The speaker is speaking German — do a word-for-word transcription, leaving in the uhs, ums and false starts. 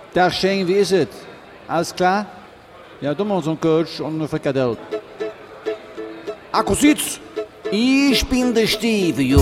Der Shane, wie ist es? Alles klar? Ja, du musst einen Coach und eine Frikadelle. Akku sitzt! Ich bin der Steve,